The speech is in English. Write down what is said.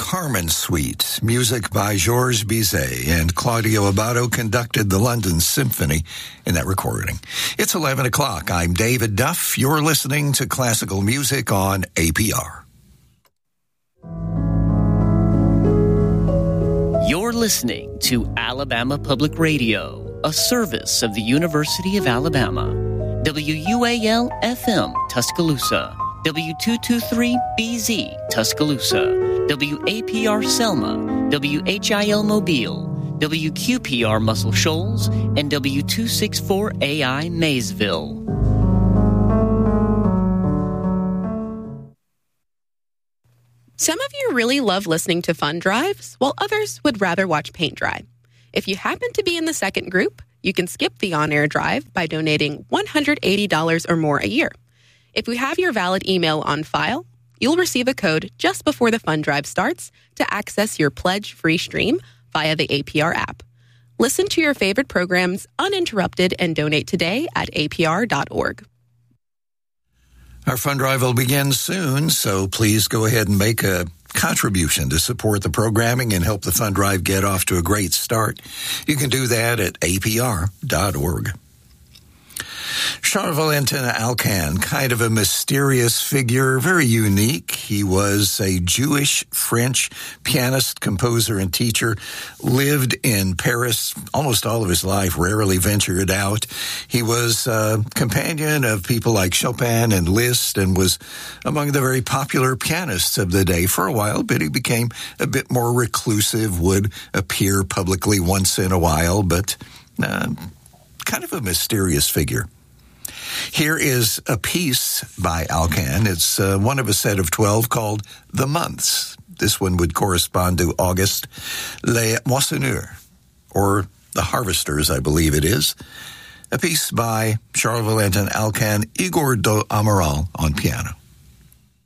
Carmen Suite, music by Georges Bizet, and Claudio Abbado conducted the London Symphony in that recording. It's 11 o'clock. I'm David Duff. You're listening to classical music on APR. You're listening to Alabama Public Radio, a service of the University of Alabama. WUAL-FM, Tuscaloosa. W223BZ, Tuscaloosa. WAPR Selma. WHIL Mobile. WQPR Muscle Shoals. And W264AI Maysville. Some of you really love listening to fun drives, while others would rather watch paint dry. If you happen to be in the second group, you can skip the on-air drive by donating $180 or more a year. If we have your valid email on file, you'll receive a code just before the fund drive starts to access your pledge-free stream via the APR app. Listen to your favorite programs uninterrupted and donate today at apr.org. Our fund drive will begin soon, so please go ahead and make a contribution to support the programming and help the fund drive get off to a great start. You can do that at apr.org. Charles-Valentin Alkan, kind of a mysterious figure, very unique. He was a Jewish-French pianist, composer, and teacher, lived in Paris almost all of his life, rarely ventured out. He was a companion of people like Chopin and Liszt and was among the very popular pianists of the day for a while, but he became a bit more reclusive, would appear publicly once in a while, but kind of a mysterious figure. Here is a piece by Alkan. It's one of a set of 12 called The Months. This one would correspond to August. Les Moissonneurs, or The Harvesters, I believe it is. A piece by Charles-Valentin Alkan, Igor do Amaral on piano.